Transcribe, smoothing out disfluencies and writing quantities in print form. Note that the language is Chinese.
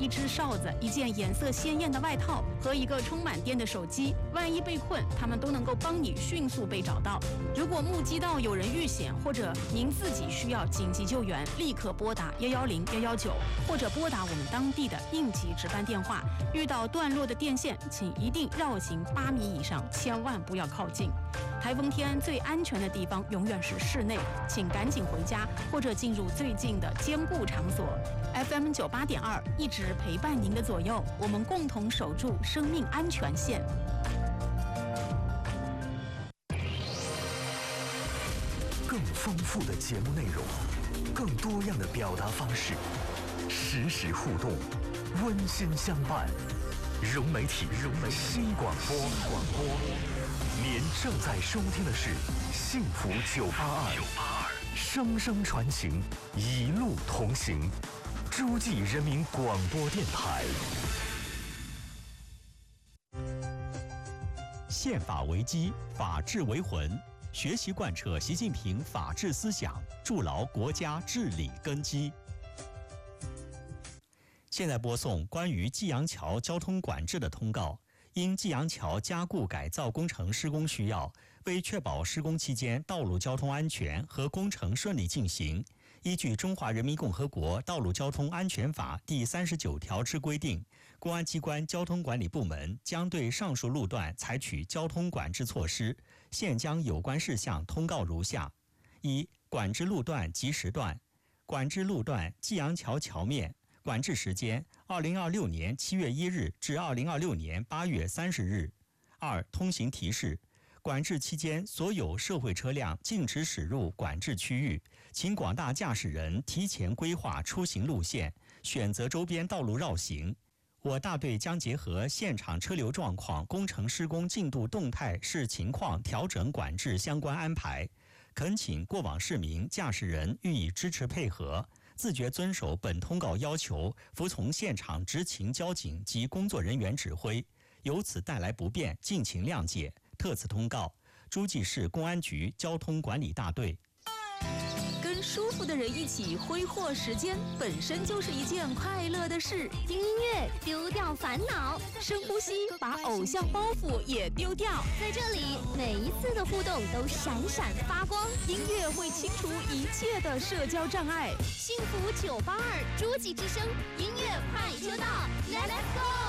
一只哨子、一件颜色鲜艳的外套和一个充满电的手机。万一被困，他们都能够帮你迅速被找到。如果目击到有人遇险，或者您自己需要紧急救援，立刻拨打110、119，或者拨打我们当地的应急值班电话。遇到断落的电线，请一定绕行8米以上，千万不要靠近。台风天最安全的地方永远是室内，请赶紧回家或者进入最近的坚固场所。FM 98.2一直陪伴您的左右，我们共同守住生命安全线。 更丰富的节目内容，更多样的表达方式，实时互动，温馨相伴。融媒体新广播，您正在收听的是幸福982，生生传情，一路同行。诸暨人民广播电台。 宪法为基，法治为魂，学习贯彻习近平法治思想，筑牢国家治理根基。现在播送关于济阳桥交通管制的通告。因济阳桥加固改造工程施工需要，为确保施工期间道路交通安全和工程顺利进行，依据《中华人民共和国道路交通安全法》第39条之规定，公安机关交通管理部门将对上述路段采取交通管制措施。现将有关事项通告如下：一、管制路段及时段。管制路段济阳桥桥面，管制时间2026年7月1日至2026年8月30日。二、通行提示。管制期间，所有社会车辆禁止驶入管制区域，请广大驾驶人提前规划出行路线，选择周边道路绕行。我大队将结合现场车流状况、工程施工进度动态视情况调整管制相关安排，恳请过往市民、驾驶人予以支持配合，自觉遵守本通告要求，服从现场执勤交警及工作人员指挥，由此带来不便，敬请谅解。特此通告，诸暨市公安局交通管理大队。 跟舒服的人一起挥霍时间，本身就是一件快乐的事。 听音乐，丢掉烦恼； 深呼吸，把偶像包袱也丢掉。 在这里，每一次的互动都闪闪发光。 音乐会清除一切的社交障碍。 幸福982，诸暨之声，音乐快车道 ，Let's go！